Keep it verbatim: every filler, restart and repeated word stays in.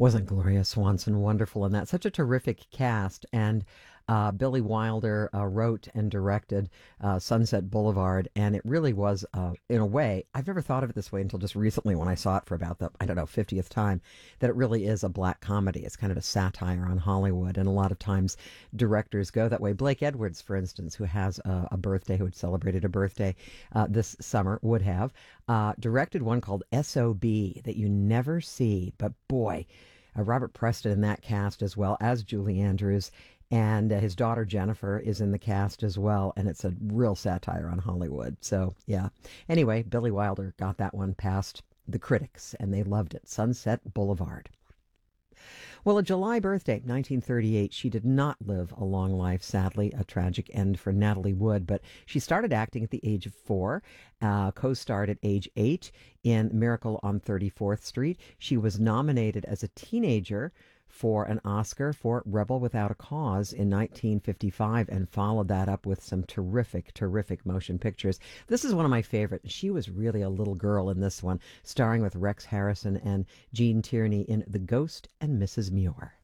Wasn't Gloria Swanson wonderful in that? Such a terrific cast. And uh, Billy Wilder uh, wrote and directed uh, Sunset Boulevard. And it really was, uh, in a way, I've never thought of it this way until just recently when I saw it for about the, I don't know, fiftieth time, that it really is a black comedy. It's kind of a satire on Hollywood. And a lot of times directors go that way. Blake Edwards, for instance, who has a, a birthday, who had celebrated a birthday uh, this summer, would have uh, directed one called S O B that you never see. But boy, Uh, Robert Preston in that cast as well as Julie Andrews, and uh, his daughter Jennifer is in the cast as well, and it's a real satire on Hollywood. So yeah. Anyway, Billy Wilder got that one past the critics, and they loved it. Sunset Boulevard. Well, a July birthday, nineteen thirty-eight. She did not live a long life, sadly, a tragic end for Natalie Wood, but she started acting at the age of four, uh, co-starred at age eight in Miracle on thirty-fourth Street. She was nominated as a teenager for an Oscar for Rebel Without a Cause in nineteen fifty-five and followed that up with some terrific, terrific motion pictures. This is one of my favorites. She was really a little girl in this one, starring with Rex Harrison and Gene Tierney in The Ghost and Missus Muir.